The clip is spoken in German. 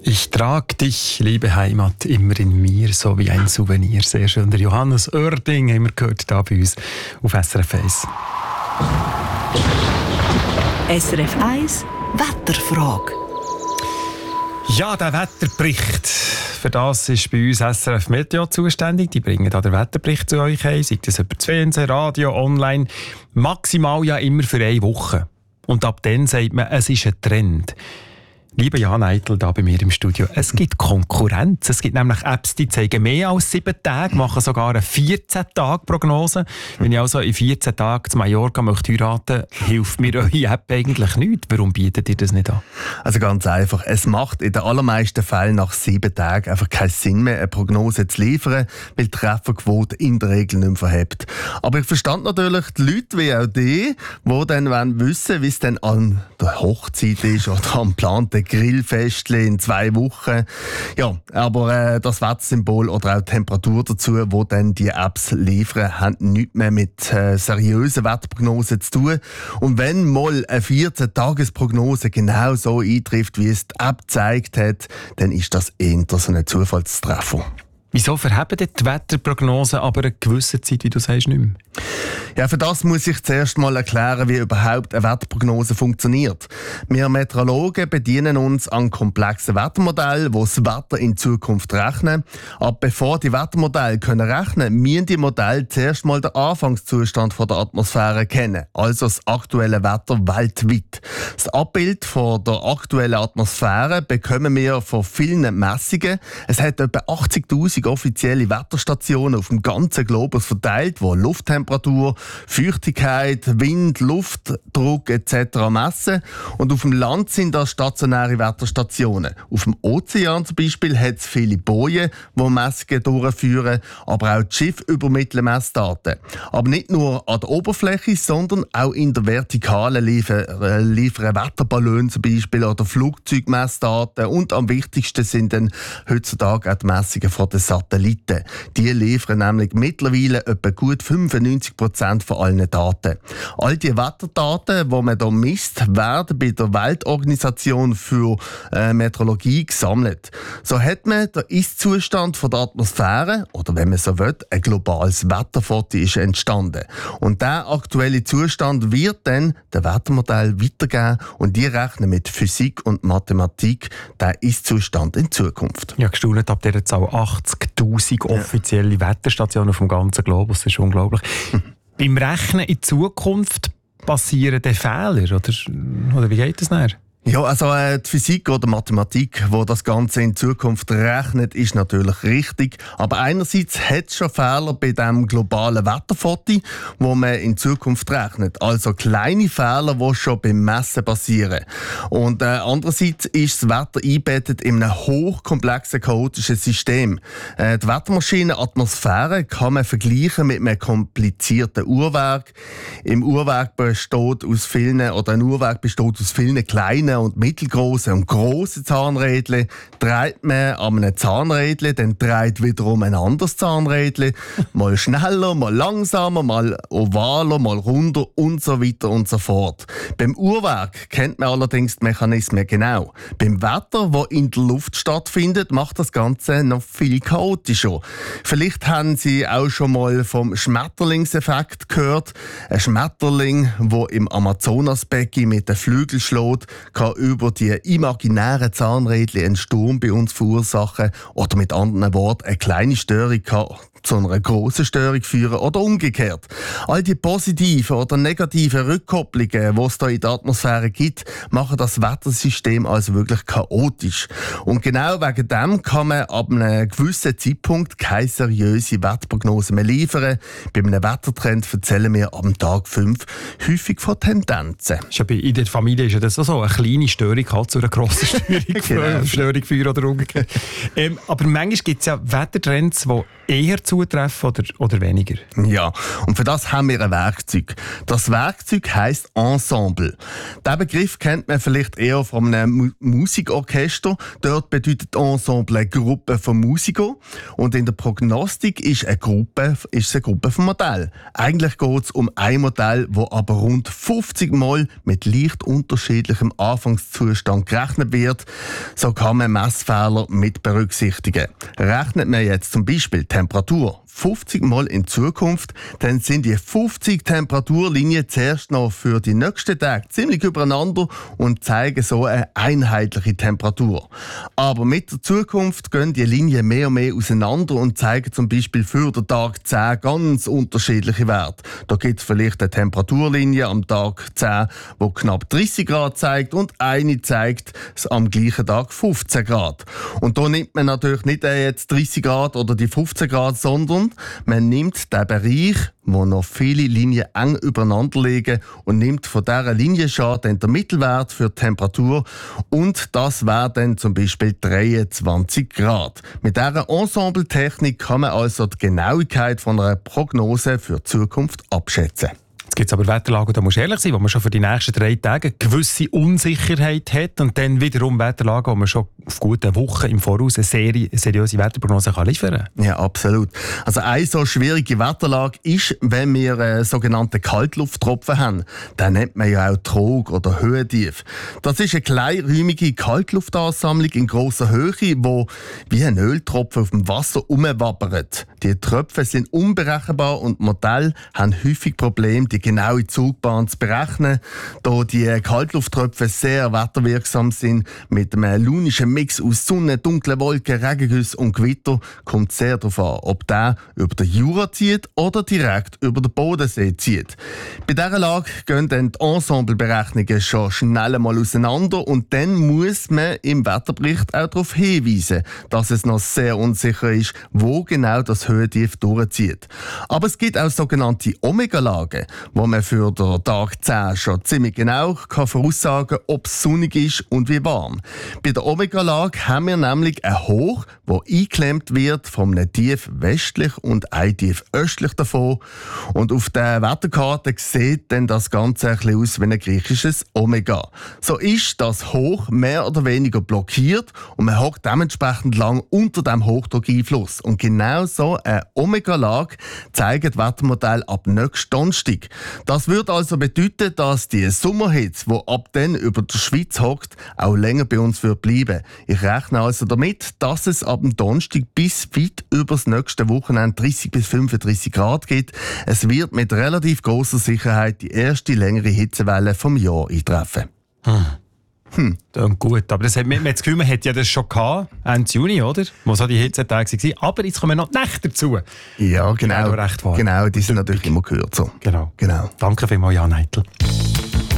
Ich trage dich, liebe Heimat, immer in mir, so wie ein Souvenir. Sehr schön. Der Johannes Oerding haben wir gehört, hier bei uns auf SRF 1. SRF 1 Wetterfrage. Ja, der Wetterbericht. Für das ist bei uns SRF Meteo zuständig. Die bringen da den Wetterbericht zu euch ein. Sei das über das Fernsehen, Radio, online. Maximal ja immer für eine Woche. Und ab dann sagt man, es ist ein Trend. Lieber Jan Eitel, hier bei mir im Studio, es gibt Konkurrenz. Es gibt nämlich Apps, die zeigen mehr als 7 Tage, machen sogar eine 14-Tage-Prognose. Wenn ich also in 14 Tagen zu Mallorca möchte heiraten, hilft mir eure App eigentlich nichts. Warum bietet ihr das nicht an? Also ganz einfach, es macht in den allermeisten Fällen nach 7 Tagen einfach keinen Sinn mehr, eine Prognose zu liefern, weil die Trefferquote in der Regel nicht mehr verhebt. Aber ich verstand natürlich die Leute wie auch die dann wissen wollen, wie es dann an der Hochzeit ist oder am geplanten Grillfestchen in 2 Wochen. Ja, aber das Wettersymbol oder auch die Temperatur dazu, wo dann die Apps liefern, haben nichts mehr mit seriösen Wetterprognosen zu tun. Und wenn mal eine 14-Tages-Prognose genau so eintrifft, wie es die App gezeigt hat, dann ist das eher so ein Zufallstreffer. Wieso verheben die Wetterprognosen aber eine gewisse Zeit, wie du sagst, nicht mehr? Ja, für das muss ich zuerst mal erklären, wie überhaupt eine Wetterprognose funktioniert. Wir Meteorologen bedienen uns an komplexen Wettermodellen, die das Wetter in Zukunft rechnen. Aber bevor die Wettermodelle rechnen können, müssen die Modelle zuerst mal den Anfangszustand der Atmosphäre kennen, also das aktuelle Wetter weltweit. Das Abbild von der aktuellen Atmosphäre bekommen wir von vielen Messungen. Es hat etwa 80'000 offizielle Wetterstationen auf dem ganzen Globus verteilt, die Lufttemperatur, Feuchtigkeit, Wind, Luftdruck etc. messen. Und auf dem Land sind das stationäre Wetterstationen. Auf dem Ozean zum Beispiel hat es viele Bojen, die Messungen durchführen, aber auch die Schiffe übermitteln Messdaten. Aber nicht nur an der Oberfläche, sondern auch in der Vertikalen liefern Wetterballone zum Beispiel oder Flugzeugmessdaten. Und am wichtigsten sind dann heutzutage auch die Messungen von den Satelliten. Die liefern nämlich mittlerweile etwa gut 95% von allen Daten. All die Wetterdaten, die man hier misst, werden bei der Weltorganisation für Meteorologie gesammelt. So hat man den Ist-Zustand der Atmosphäre, oder wenn man so will, ein globales Wetterfoto ist entstanden. Und dieser aktuelle Zustand wird dann dem Wettermodell weitergeben und die rechnen mit Physik und Mathematik den Ist-Zustand in Zukunft. Ja, gestaunt ab dieser Zahl 80'000 offizielle Wetterstationen auf dem ganzen Globus. Das ist unglaublich. Beim Rechnen in Zukunft passieren dann Fehler, oder wie geht das nachher? Ja, also die Physik oder Mathematik, wo das Ganze in Zukunft rechnet, ist natürlich richtig. Aber einerseits hat es schon Fehler bei dem globalen Wetterfoto, wo man in Zukunft rechnet. Also kleine Fehler, die schon beim Messen passieren. Und andererseits ist das Wetter eingebettet in einem hochkomplexen, chaotischen System. Die Wettermaschine Atmosphäre kann man vergleichen mit einem komplizierten Uhrwerk. Ein Uhrwerk besteht aus vielen kleinen und mittelgroße und große Zahnrädchen. Dreht man an einem Zahnrädchen, dann dreht wiederum ein anderes Zahnrädchen. Mal schneller, mal langsamer, mal ovaler, mal runder und so weiter und so fort. Beim Uhrwerk kennt man allerdings die Mechanismen genau. Beim Wetter, das in der Luft stattfindet, macht das Ganze noch viel chaotischer. Vielleicht haben Sie auch schon mal vom Schmetterlingseffekt gehört. Ein Schmetterling, der im Amazonasbecken mit den Flügeln schlägt, kann über die imaginären Zahnrädchen einen Sturm bei uns verursachen oder mit anderen Worten eine kleine Störung kann zu einer grossen Störung führen oder umgekehrt. All die positiven oder negativen Rückkopplungen, die es da in der Atmosphäre gibt, machen das Wettersystem also wirklich chaotisch. Und genau wegen dem kann man ab einem gewissen Zeitpunkt keine seriöse Wetterprognose mehr liefern. Bei einem Wettertrend erzählen wir am Tag 5 häufig von Tendenzen. In der Familie ist ja das so. Eine kleine Störung kann zu einer grossen Störung führen oder umgekehrt. Aber manchmal gibt es ja Wettertrends, die eher zutreffen oder weniger? Ja, und für das haben wir ein Werkzeug. Das Werkzeug heisst Ensemble. Diesen Begriff kennt man vielleicht eher von einem Musikorchester. Dort bedeutet Ensemble eine Gruppe von Musikern. Und in der Prognostik ist es eine Gruppe von Modellen. Eigentlich geht es um ein Modell, das aber rund 50 Mal mit leicht unterschiedlichem Anfangszustand gerechnet wird. So kann man Messfehler mit berücksichtigen. Rechnet man jetzt zum Beispiel Temperatur 50 Mal in Zukunft, dann sind die 50 Temperaturlinien zuerst noch für die nächsten Tage ziemlich übereinander und zeigen so eine einheitliche Temperatur. Aber mit der Zukunft gehen die Linien mehr und mehr auseinander und zeigen zum Beispiel für den Tag 10 ganz unterschiedliche Werte. Da gibt es vielleicht eine Temperaturlinie am Tag 10, die knapp 30 Grad zeigt und eine zeigt am gleichen Tag 15 Grad. Und da nimmt man natürlich nicht jetzt 30 Grad oder die 15 Grad, sondern man nimmt den Bereich, wo noch viele Linien eng übereinander liegen und nimmt von dieser Linienschale dann den Mittelwert für die Temperatur und das wäre dann zum Beispiel 23 Grad. Mit dieser Ensembletechnik kann man also die Genauigkeit von einer Prognose für die Zukunft abschätzen. Jetzt gibt es aber Wetterlagen, da muss ehrlich sein, wo man schon für die nächsten 3 Tage eine gewisse Unsicherheit hat und dann wiederum Wetterlagen, wo man schon auf gute Wochen im Voraus eine seriöse Wetterprognose kann liefern kann. Ja, absolut. Also eine so schwierige Wetterlage ist, wenn wir sogenannte Kaltlufttropfen haben. Den nennt man ja auch Trog oder Höhentief. Das ist eine kleinräumige Kaltluftansammlung in grosser Höhe, die wie ein Öltropfen auf dem Wasser herumwabbert. Die Tröpfe sind unberechenbar und Modelle haben häufig Probleme, die genaue Zugbahn zu berechnen, da die Kaltlufttröpfe sehr wetterwirksam sind. Mit einem launischen Mix aus Sonne, dunklen Wolken, Regengüssen und Gewitter kommt es sehr darauf an, ob der über den Jura zieht oder direkt über den Bodensee zieht. Bei dieser Lage gehen dann die Ensembleberechnungen schon schnell mal auseinander und dann muss man im Wetterbericht auch darauf hinweisen, dass es noch sehr unsicher ist, wo genau das Höhentief durchzieht. Aber es gibt auch sogenannte Omega-Lagen, wo man für den Tag 10 schon ziemlich genau voraussagen kann, ob es sonnig ist und wie warm. Bei der Omega-Lage haben wir nämlich ein Hoch, das eingeklemmt wird von einem Tief westlich und ein Tief östlich davon. Und auf der Wetterkarte sieht dann das Ganze ein bisschen aus wie ein griechisches Omega. So ist das Hoch mehr oder weniger blockiert und man hockt dementsprechend lang unter dem Hochdruckeinfluss. Und genau so eine Omega-Lage zeigen die Wettermodelle ab nächsten Donnerstag. Das würde also bedeuten, dass die Sommerhitze, die ab dann über der Schweiz hockt, auch länger bei uns wird bleiben. Ich rechne also damit, dass es ab dem Donnerstag bis weit über das nächste Wochenende 30 bis 35 Grad gibt. Es wird mit relativ grosser Sicherheit die erste längere Hitzewelle vom Jahr eintreffen. Gut, aber das hat, man hat das Gefühl, man hat ja das schon gehabt, Ende Juni, oder? Wo so die Hitzetage waren. Aber jetzt kommen noch die Nächte dazu. Ja, genau. Recht warm. Genau, die sind natürlich immer kürzer. Genau. Genau. Danke vielmals, Jan Eitel.